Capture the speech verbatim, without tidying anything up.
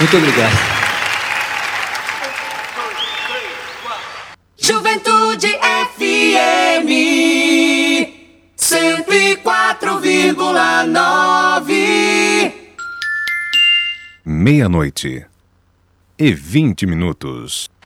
Muito obrigado. Juventude F M cento e quatro vírgula nove. Meia-noite e vinte minutos.